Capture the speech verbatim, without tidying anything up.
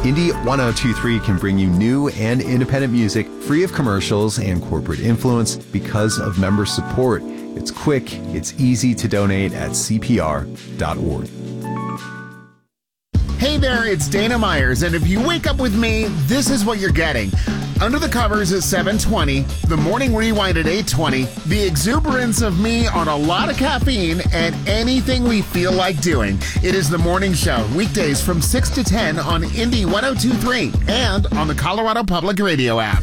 Indie ten twenty-three can bring you new and independent music free of commercials and corporate influence because of member support. It's quick, it's easy to donate at c p r dot org. Hey there, it's Dana Myers, and if you wake up with me, this is what you're getting. Under the Covers at seven twenty, the Morning Rewind at eight twenty, the exuberance of me on a lot of caffeine, and anything we feel like doing. It is The Morning Show, weekdays from six to ten on Indie ten twenty-three and on the Colorado Public Radio app.